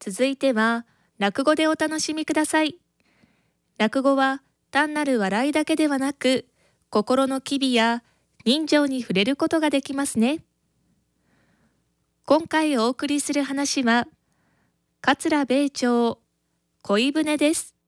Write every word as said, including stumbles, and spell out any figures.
続いては落語でお楽しみください。落語は単なる笑いだけではなく、心の機微や人情に触れることができますね。今回お送りする話は、桂米朝恋舟です。